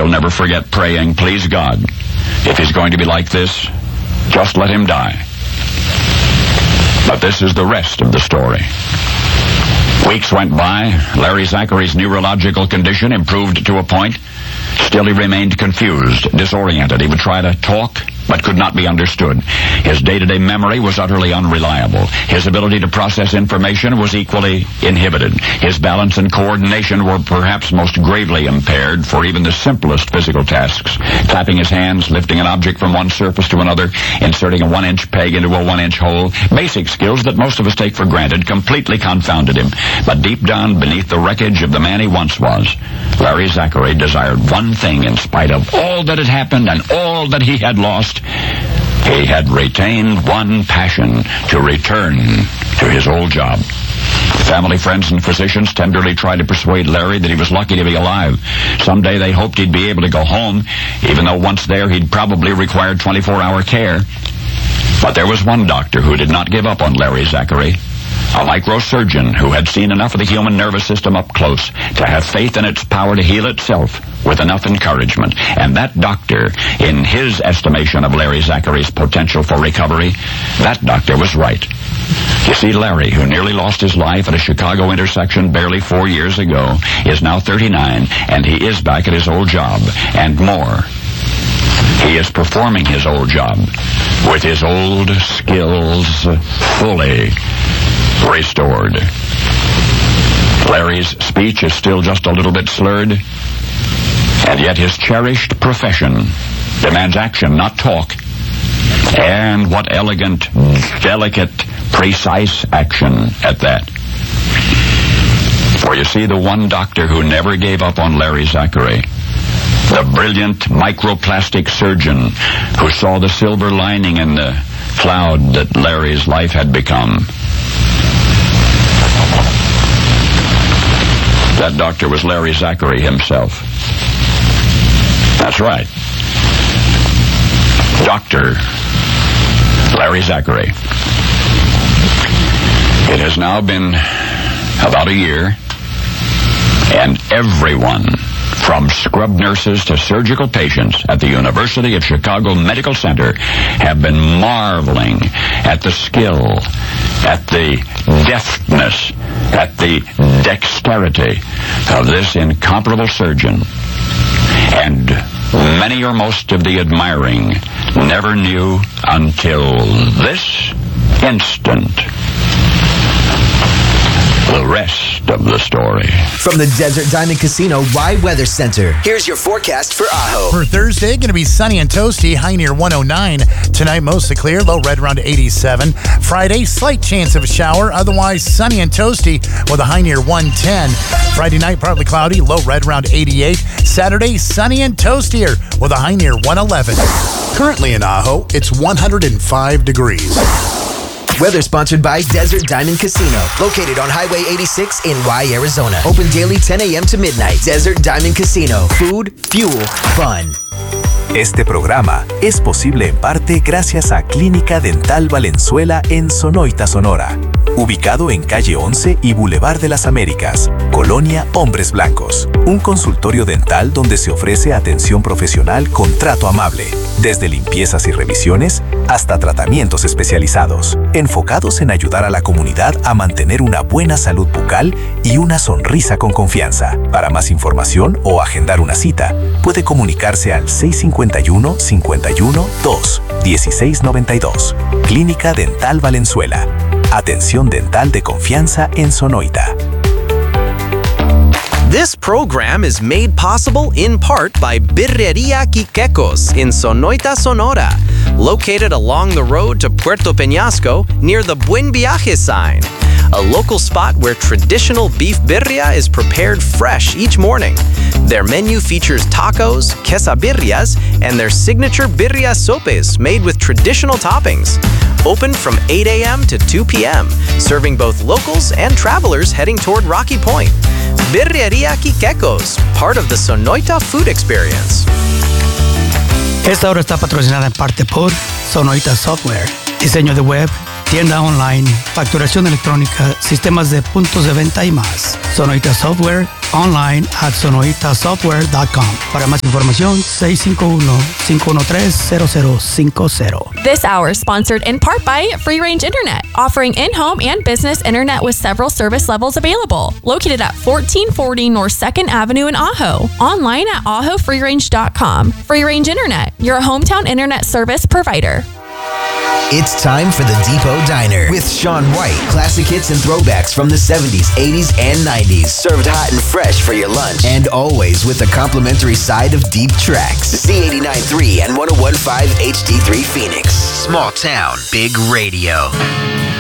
He'll never forget praying, "Please God, if he's going to be like this, just let him die." But this is the rest of the story. Weeks went by. Larry Zachary's neurological condition improved to a point. Still, he remained confused, disoriented. He would try to talk, but could not be understood. His day-to-day memory was utterly unreliable. His ability to process information was equally inhibited. His balance and coordination were perhaps most gravely impaired for even the simplest physical tasks. Clapping his hands, lifting an object from one surface to another, inserting a 1-inch peg into a 1-inch hole. Basic skills that most of us take for granted completely confounded him. But deep down, beneath the wreckage of the man he once was, Larry Zachary desired one thing in spite of all that had happened and all that he had lost. He had retained one passion: to return to his old job. Family, friends, and physicians tenderly tried to persuade Larry that he was lucky to be alive. Someday they hoped he'd be able to go home, even though once there he'd probably require 24-hour care. But there was one doctor who did not give up on Larry Zachary. A microsurgeon who had seen enough of the human nervous system up close to have faith in its power to heal itself with enough encouragement. And that doctor, in his estimation of Larry Zachary's potential for recovery, that doctor was right. You see, Larry, who nearly lost his life at a Chicago intersection barely 4 years ago, is now 39, and he is back at his old job, and more. He is performing his old job with his old skills fully restored. Larry's speech is still just a little bit slurred, and yet his cherished profession demands action, not talk. And what elegant, delicate, precise action at that. For you see, the one doctor who never gave up on Larry Zachary, the brilliant microplastic surgeon who saw the silver lining in the cloud that Larry's life had become, that doctor was Larry Zachary himself. That's right. Dr. Larry Zachary. It has now been about a year, and everyone, from scrub nurses to surgical patients at the University of Chicago Medical Center, have been marveling at the skill, at the deftness, at the dexterity of this incomparable surgeon. And many or most of the admiring never knew until this instant the rest of the story. From the Desert Diamond Casino Rye Weather Center, here's your forecast for Ajo. For Thursday, going to be sunny and toasty, high near 109. Tonight, mostly clear, low right around 87. Friday, slight chance of a shower, otherwise sunny and toasty with a high near 110. Friday night, partly cloudy, low right around 88. Saturday, sunny and toastier with a high near 111. Currently in Ajo, it's 105 degrees. Weather sponsored by Desert Diamond Casino, located on Highway 86 in Rye, Arizona. Open daily 10 a.m. to midnight. Desert Diamond Casino. Food, fuel, fun. Este programa es posible en parte gracias a Clínica Dental Valenzuela en Sonoita, Sonora. Ubicado en calle 11 y Boulevard de las Américas, Colonia Hombres Blancos. Un consultorio dental donde se ofrece atención profesional con trato amable, desde limpiezas y revisiones hasta tratamientos especializados, enfocados en ayudar a la comunidad a mantener una buena salud bucal y una sonrisa con confianza. Para más información o agendar una cita, puede comunicarse al 651-51-2-1692. Clínica Dental Valenzuela. Atención dental de confianza en Sonoita. This program is made possible in part by Birrería Quiquecos in Sonoita, Sonora, located along the road to Puerto Peñasco near the Buen Viaje sign, a local spot where traditional beef birria is prepared fresh each morning. Their menu features tacos, quesabirrias, and their signature birria sopes made with traditional toppings. Open from 8 a.m. to 2 p.m., serving both locals and travelers heading toward Rocky Point. Birrería Quiquecos, part of the Sonoita food experience. Esta hora está patrocinada en parte por Sonoita Software, diseño de web, tienda online, facturación electrónica, sistemas de puntos de venta y más. Sonoita Software online at sonoitasoftware.com. Para más información, 651-513-0050. This hour is sponsored in part by Free Range Internet, offering in-home and business internet with several service levels available. Located at 1440 North 2nd Avenue in Ajo. Online at ahofreerange.com. Free Range Internet, your hometown internet service provider. It's time for the Depot Diner with Sean White. Classic hits and throwbacks from the 70s, 80s, and 90s. Served hot and fresh for your lunch. And always with a complimentary side of deep tracks. Z89.3 and 101.5 HD3 Phoenix. Small town, big radio.